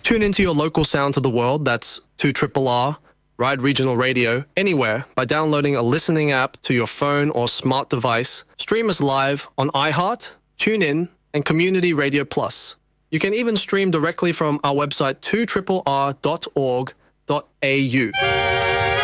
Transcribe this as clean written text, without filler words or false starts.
Tune into your local sound to the world. That's 2RRR, Ride Regional Radio, anywhere by downloading a listening app to your phone or smart device. Stream us live on iHeart, TuneIn, and Community Radio Plus. You can even stream directly from our website 2RRR.org.au.